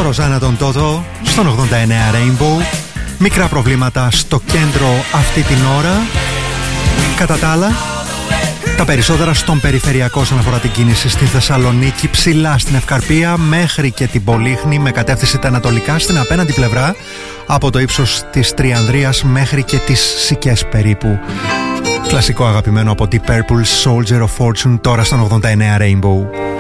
Ροζάνα τον Τότο στον 89 Rainbow. Μικρά προβλήματα στο κέντρο αυτή την ώρα. Κατά τα άλλα, τα περισσότερα στον περιφερειακό όσον αφορά την κίνηση στη Θεσσαλονίκη, ψηλά στην Ευκαρπία μέχρι και την Πολύχνη με κατεύθυνση τα ανατολικά, στην απέναντι πλευρά από το ύψος της Τριανδρίας μέχρι και τις Σικές περίπου. Κλασικό αγαπημένο από Deep Purple, Soldier of Fortune, τώρα στον 89 Rainbow.